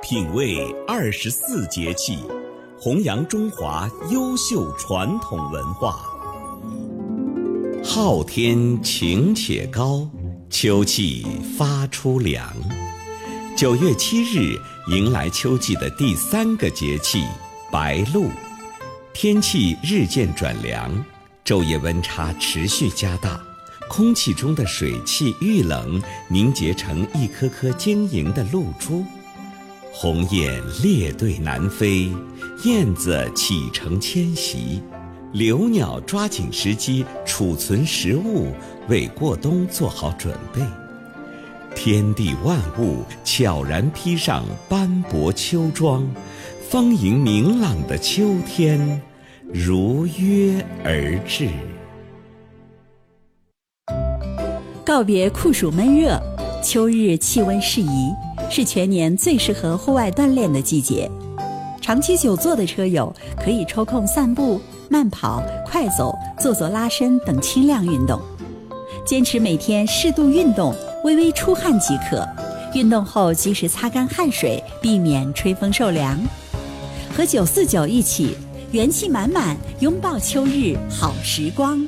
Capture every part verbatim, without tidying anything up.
品味二十四节气，弘扬中华优秀传统文化。昊天晴且高，秋气发出凉。九月七日迎来秋季的第三个节气白露，天气日渐转凉，昼夜温差持续加大，空气中的水汽遇冷凝结成一颗颗晶莹的露珠，鸿雁列队南飞，燕子启程迁徙，留鸟抓紧时机储存食物，为过冬做好准备。天地万物悄然披上斑驳秋装，丰盈明朗的秋天如约而至。 告别酷暑闷热，秋日气温适宜，是全年最适合户外锻炼的季节。长期久坐的车友可以抽空散步、慢跑、快走、做做拉伸等轻量运动，坚持每天适度运动，微微出汗即可。运动后及时擦干汗水，避免吹风受凉。和九四九一起元气满满，拥抱秋日好时光。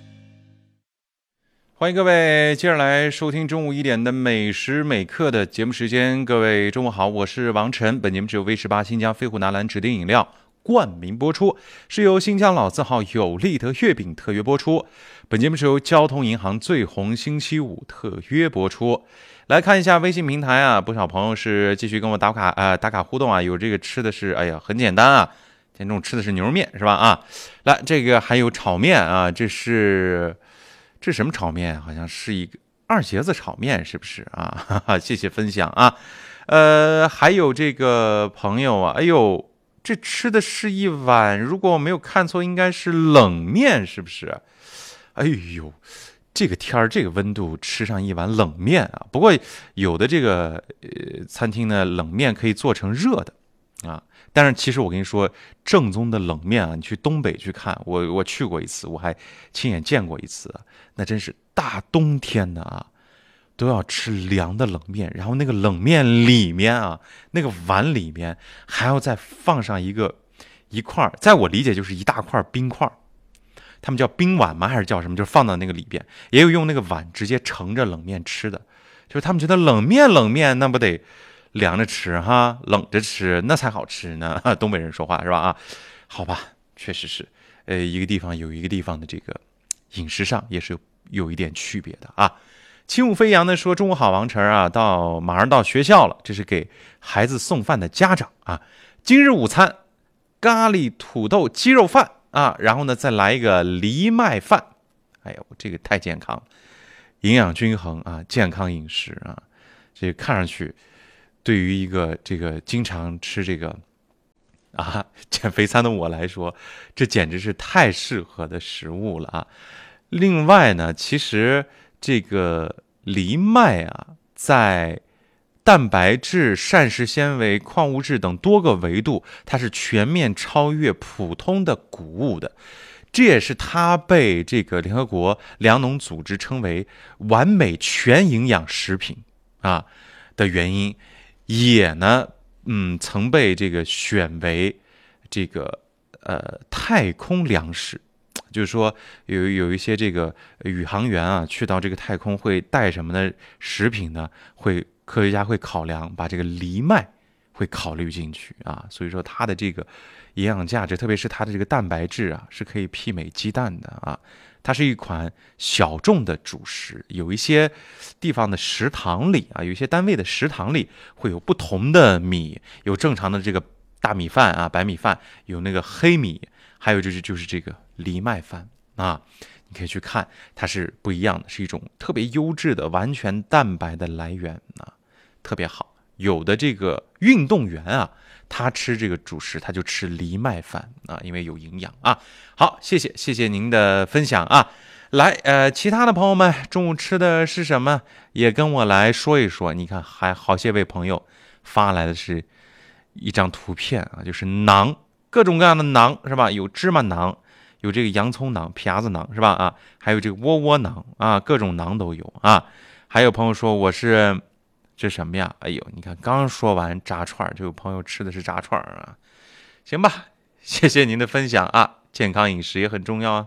欢迎各位接着来收听中午一点的每时每刻的节目时间。各位中午好，我是王晨。本节目是由 V 十八新疆飞虎拿蓝指定饮料冠名播出，是由新疆老字号有利的月饼特约播出。本节目是由交通银行最红星期五特约播出。来看一下微信平台啊，不少朋友是继续跟我打卡呃打卡互动啊，有这个吃的是哎呀很简单啊，今天中午吃的是牛肉面是吧啊？来，这个还有炒面啊，这是这是什么炒面？好像是一个二茄子炒面，是不是啊？哈哈，谢谢分享啊。呃，还有这个朋友啊，哎呦，这吃的是一碗，如果我没有看错，应该是冷面，是不是？哎呦，这个天儿，这个温度，吃上一碗冷面啊。不过有的这个呃餐厅呢，冷面可以做成热的啊。但是其实我跟你说，正宗的冷面啊，你去东北去看，我我去过一次，我还亲眼见过一次，那真是大冬天的啊，都要吃凉的冷面，然后那个冷面里面啊，那个碗里面还要再放上一个一块，在我理解就是一大块冰块，他们叫冰碗吗？还是叫什么？就是放到那个里边，也有用那个碗直接盛着冷面吃的，就是他们觉得冷面冷面那不得凉着吃哈，冷着吃那才好吃呢。东北人说话是吧？啊，好吧，确实是，呃，一个地方有一个地方的这个饮食上也是有有一点区别的啊。轻舞飞扬的说：“中午好，王晨啊，到马上到学校了，这是给孩子送饭的家长啊。今日午餐咖喱土豆鸡肉饭啊，然后呢再来一个藜麦饭。哎呀，这个太健康了，营养均衡啊，健康饮食啊，这个看上去。”对于一个这个经常吃这个啊减肥餐的我来说，这简直是太适合的食物了啊！另外呢，其实这个藜麦啊，在蛋白质、膳食纤维、矿物质等多个维度，它是全面超越普通的谷物的。这也是它被这个联合国粮农组织称为完美全营养食品啊的原因。也呢，嗯，曾被这个选为这个呃太空粮食，就是说有有一些这个宇航员啊，去到这个太空会带什么的食品呢？会科学家会考量，把这个藜麦会考虑进去啊，所以说它的这个营养价值，特别是它的这个蛋白质啊，是可以媲美鸡蛋的啊。它是一款小众的主食，有一些地方的食堂里啊，有一些单位的食堂里会有不同的米，有正常的这个大米饭啊、白米饭，有那个黑米，还有就是就是这个藜麦饭啊，你可以去看，它是不一样的，是一种特别优质的完全蛋白的来源啊，特别好。有的这个运动员啊，他吃这个主食，他就吃藜麦饭啊，因为有营养啊。好，谢谢谢谢您的分享啊。来，呃，其他的朋友们中午吃的是什么？也跟我来说一说。你看，还好些位朋友发来的是一张图片啊，就是馕，各种各样的馕是吧？有芝麻馕，有这个洋葱馕、皮子馕是吧？啊，还有这个窝窝馕啊，各种馕都有啊。还有朋友说我是这什么呀？哎呦，你看刚说完炸串，就有朋友吃的是炸串啊。行吧，谢谢您的分享啊，健康饮食也很重要啊。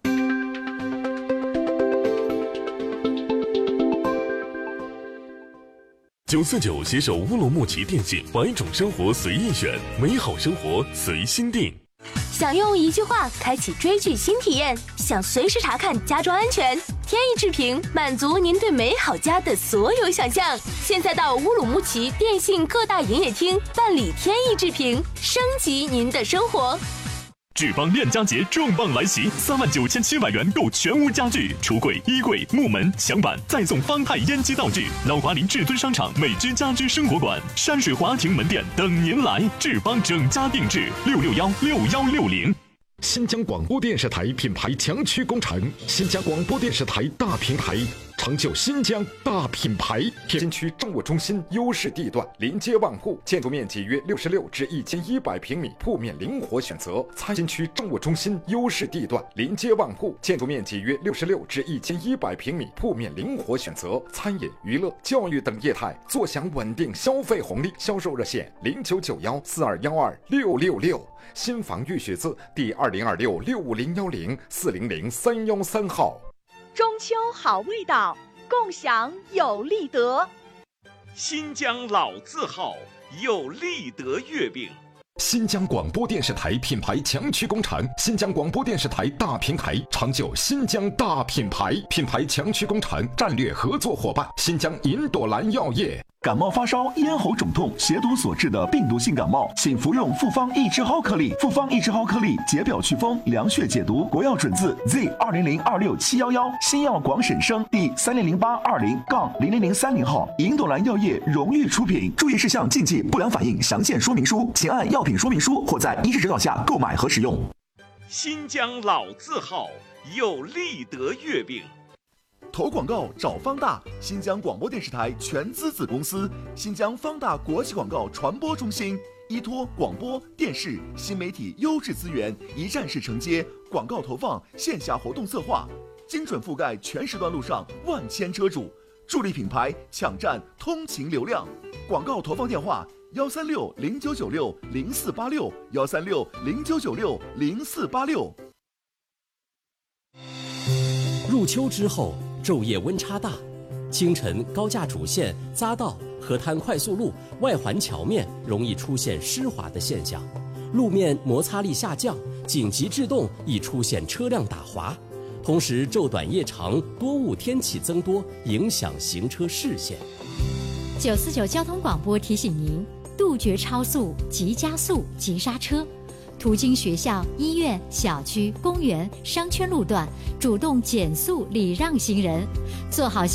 九四九携手乌鲁木齐电信，百种生活随意选，美好生活随心定。 想用一句话开启追剧新体验，想随时查看家装安全，天翼智屏满足您对美好家的所有想象。现在到乌鲁木齐电信各大营业厅办理天翼智屏，升级您的生活。 智邦链家节重磅来袭，三万九千七百元购全屋家具，橱柜、衣柜、木门、墙板，再送方太烟机道具。老华林至尊商场美之家居生活馆、山水华庭门店等您来。智邦整家定制，六六幺六幺六零。 新疆广播电视台品牌强驱工程，新疆广播电视台大平台，成就新疆大品牌。新区政务中心优势地段，临街万户，建筑面积约六十六至一千一百平米，铺面灵活选择。参新区政务中心优势地段，临街万户，建筑面积约六十六至一千一百平米，铺面灵活选择。餐饮、娱乐、教育等业态，坐享稳定消费红利。销售热线零九九幺四二幺二六六六。新房玉许字第二零二六六五零幺零四零零三幺三号。 中秋好味道，共享有利德。 新疆老字号有利德月饼。 新疆广播电视台品牌强驱工程，新疆广播电视台大平台，成就新疆大品牌。品牌强驱工程战略合作伙伴：新疆银朵兰药业。 感冒发烧、咽喉肿痛、血毒所致的病毒性感冒，请服用复方益智蒿颗粒。复方益智蒿颗粒解表祛风、凉血解毒。国药准字 Z 二零零二六七幺幺，新药广审生第三零零八二零杠零零零三零号。银朵兰药业荣誉出品。注意事项、禁忌、不良反应详见说明书，请按药品说明书或在医师指导下购买和使用。 新疆老字号有利德月饼。 投广告找方大，新疆广播电视台全资子公司，新疆方大国际广告传播中心，依托广播电视新媒体优质资源，一站式承接广告投放、线下活动策划，精准覆盖全时段路上万千车主，助力品牌抢占通勤流量。广告投放电话：幺三六零九九六零四八六，幺三六零九九六零四八六。 入秋之后，昼夜温差大，清晨高架主线、匝道、河滩快速路、外环桥面容易出现湿滑的现象，路面摩擦力下降，紧急制动易出现车辆打滑。同时，昼短夜长，多雾天气增多，影响行车视线。 九四九交通广播提醒您：杜绝超速、急加速、急刹车。途经学校、医院、小区、公园、商圈路段，主动减速礼让行人，做好